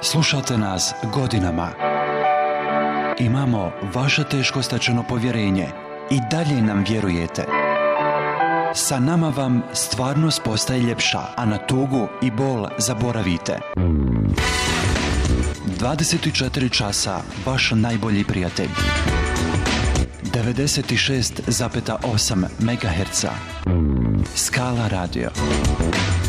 Slušate nas godinama. Imamo vaše teško stečeno povjerenje i dalje nam vjerujete. Sa nama vam stvarnost postaje ljepša, a na tugu i bol zaboravite. 24 časa vaš najbolji prijatelj. 96,8 MHz. Skala radio.